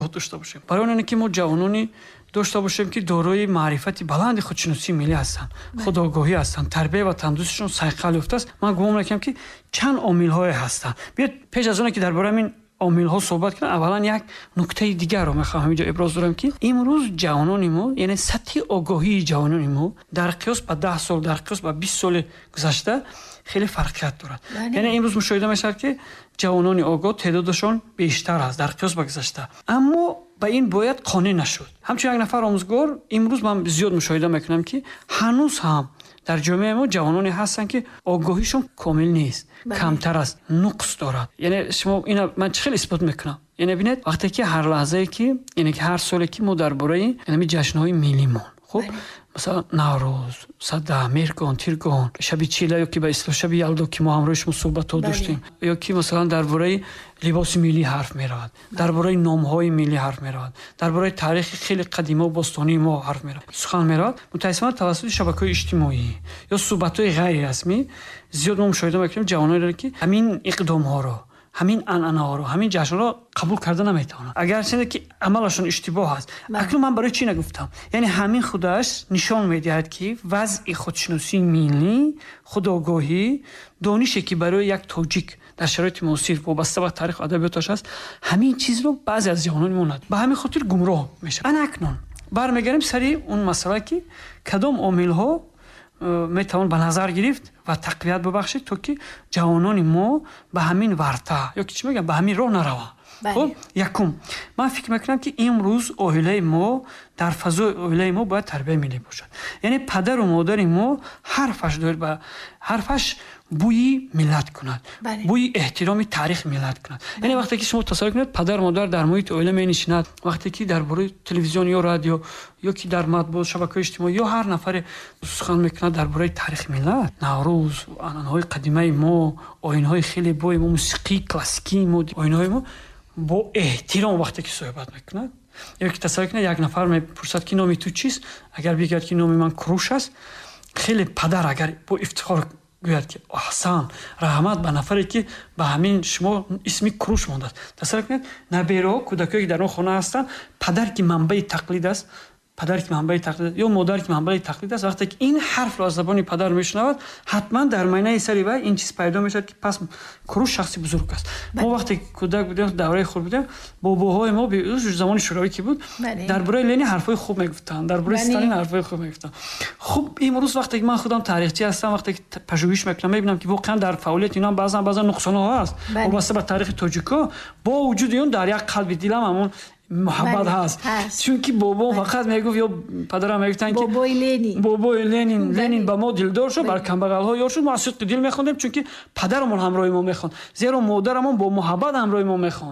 исlohот дошта бошем. Барои он ки мо ҷавонони дошта бошем ки дорои маърифати баланди худшиносии миллӣ ҳастанд, худогоҳӣ ҳастанд, тарбия ва тандурустишон сайқал ёфтааст. Ман гумон мекунам ки чанд омилҳое ҳастанд. Биёед пеш аз оне ки дар бораи ин омилҳо суҳбат кунам, аввалан як нуктаи дигарро мехоҳам ҳаминҷо иброз дорам ки имрӯз ҷавонони мо, яъне сатҳи огоҳии ҷавонони мо дар қиёс ба 10 сол, дар қиёс ба 20 соли гузашта хеле фарқият дорад. Яъне имрӯз мушоҳида мешавад ки ҷавонони огоҳ теъдодашон бештар аст дар қиёс ба гузашта. Аммо ба ин бояд қонеъ нашуд. Ҳамчун як нафар омӯзгор имрӯз ман зиёд мушоҳида мекунам ки ҳанӯз ҳам дар ҷомеаи мо ҷавононе ҳастанд ки огоҳишон комил нест, камтар аст, нуқс дорад. Яъне шумо ина ман чӣ хел исбот мекунам? Яъне бинед вақте ки ҳар лаҳзае ки яъне ки ҳар соле ки мо дар бораи яъне ҷашнҳои миллимон, хуб масалан Наврӯз, Садда, Миргон, Тиргон, шаби Чила ё ки ба исло шаби Ялдо ки мо ҳамроҳи шумо суҳбатҳо доштем, ё ки масалан дар бораи либоси миллӣ ҳарф меравад, дар бораи номҳои миллӣ ҳарф меравад, дар бораи таърихи хеле қадима ва бостонии мо ҳарф меравад, сухан меравад. мутаассифона тавассути шабакаҳои иҷтимоӣ ё суҳбатҳои ғайрирасмӣ зиёд мо мушоҳида мекунем ҷавононе ки ҳамин иқдомҳоро, ҳамин анъанаҳоро, ҳамин ҷашнҳоро қабул карда наметавонад. Агарчанде ки амалашон иштибоҳ аст. Акнун ман барои чӣ нагуфтам? Яъне ҳамин худаш нишон медиҳад ки вазъи худшиносии миллӣ, худогоҳӣ, донише ки барои як тоҷик дар шароити муосир вобаста ба таъриху адабиёташ аст, ҳамин чизро баъзе аз ҷавонони мо надонад. Ба ҳамин хотир гумроҳ мешавад. Ана акнун бармегардем сари он масъала ки кадом омилҳо метавон ба назар гирифт ва тақвият бубахшед то ки ҷавонони мо ба ҳамин варта ё ки чӣ мегӯям ба ҳамин роҳ нараванд. Хуб, якум ман фикр мекунам ки имрӯз оилаи мо дар фазои оилаи мо бояд тарбияи миллӣ бошад. Яъне падару модари мо ҳарфаш дорад ба ҳарфаш бӯи миллат кунад, бӯи эҳтироми таърихи миллат кунад. Яъне вақте ки шумо тасаввур кунед падар модар дар муҳити оила менишинад, вақте ки дар бораи телевизион ё радио ё ки дар матбуот шабакаҳои иҷтимоӣ ё ҳар нафаре сухан мекунад дар бораи таърихи миллат, Наврӯз, анъанаҳои қадимаи мо, оинҳои хеле бои мо, мусиқии классикии мо, оинҳои мо бо эҳтиром вақте ки суҳбат мекунад, ё ки тасаввур кунед як нафар мепурсад ки номи ту чист, агар бигӯяд ки номи ман Куруш аст, хеле падар агар бо ифтихор гӯяд ки аҳсан, раҳмат ба нафаре ки ба ҳамин шумо исми Куруш мондаст. Тасаввур кунед набераҳо, кӯдакое ки дар он хона ҳастанд, падар ки манбаи тақлид аст, падар ки манбаи тақлид аст ё модар ки манбаи тақлид аст, вақте ки ин ҳарфро аз забони падар мешунавад, ҳатман дар майнаи сари вай ин чиз пайдо мешавад ки пас Куруш шахси бузург аст. Мо вақте ки кӯдак будем, давраи худ будем, бобоҳои мо замони шӯравӣ ки буд, дар бораи Ленин ҳарфҳои хуб мегуфтанд, дар бораи Сталин ҳарфҳои хуб мегуфтанд. Хуб имрӯз вақте ки ман худам таърихчӣ ҳастам, вақте ки пажӯҳиш мекунам, мебинам ки воқеан дар фаъолияти инам баъзан нуқсонҳо ҳаст вобаста ба таърихи тоҷикҳо. Бо вуҷуди он дар як қалби дилам ҳамон муҳаббат ҳаст. Чунки бобом фақат мегуфт ё падарам мегуфтанд ки бобои Ленин ба мо дилдор шуд, бар камбагалҳо ёр шуд. мо аз сидқи дил мехондем, чунки падарамон ҳамроҳи мо мехонд, зеро модарамон бо муҳаббат ҳамроҳи мо мехонд.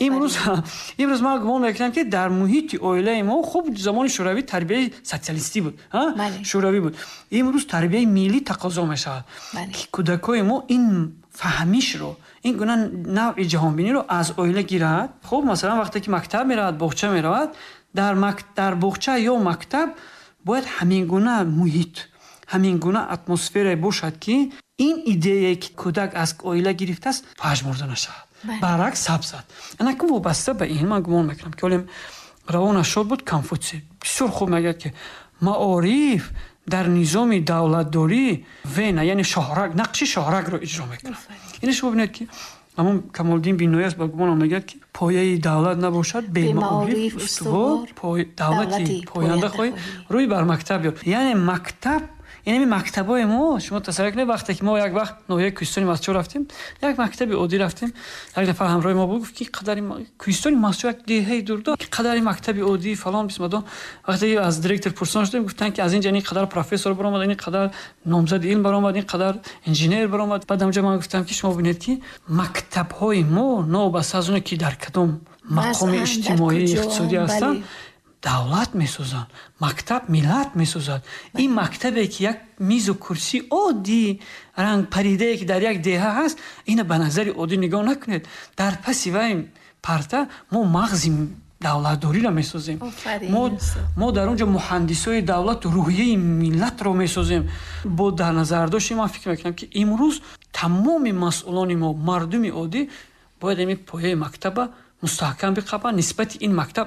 Имрӯз ман гумон мекунам ки дар муҳити оилаи мо хуб замони шӯравӣ тарбияи социалистӣ буд, шӯравӣ буд. Имрӯз тарбияи миллӣ тақозо мешавад ки кӯдакои мо ин фаҳмишро, ин гуна навъи ҷаҳонбиниро аз оила гирад. хуб масалан вақте ки мактаб меравад, боғча меравад, дар боғча ё мактаб бояд ҳамин гуна муҳит, ҳамин гуна атмосфера бошад ки ин идеяе ки кӯдак аз оила гирифтааст пажмурда нашавад, баръакс сабзад. ана ки вобаста ба ин ман гумон мекунам ки олим равонаш шод буд Конфутсий бисёр хуб мегӯяд ки маориф дар низоми давлатдорӣ вена, яъне шоҳрак, нақши шоҳракро иҷро мекунад. Ин шумо бинед ки ҳамон Камолиддин Биноӣ аст ба гумонам мегӯяд ки пояи давлат набошад бемаориф устувор, давлати поянда хоҳӣ рӯй бар мактаб ёр. Яъне мактаб, яъне мактабои мо, шумо тасаввур кунед вақте ки мо як вақт ноҳияи Кӯҳистони Масҷо рафтем, як мактаби оддӣ рафтем, як нафар ҳамроҳи мо гуфт ки қадари Кӯҳистони Масҷо як деҳаи дурдор, ки қадари мактаби оддӣ фалон бисмадон. вақте ки аз директор пурсидан шудем, гуфтанд ки аз ин ҷа ин қадар профессор баромад, ин қадар номзади илм баромад, ин қадар инженер баромад. баъд ҷа ман гуфтам ки шумо бинед ки мактабҳои мо новбаста аз оне ки дар кадом мақоми иҷтимоӣ иқтисодӣ ҳастанд, давлат месозанд, мактаб миллат месозад. ин мактабе ки як мизу курсии оддӣ рангпаридае ки дар як деҳа ҳаст, ина ба назари оддӣ нигоҳ накунед. дар паси вай парта мо мағзи давлатдориро месозем. мо дар он ҷо муҳандисои давлату рӯҳияи миллатро месозем. бо дар назардошти ман фикр мекунам ки имрӯз тамоми масъулони мо, мардуми оддӣ бояд ин пояи мактаба мустаҳкам биқабанд. нисбати ин мактаб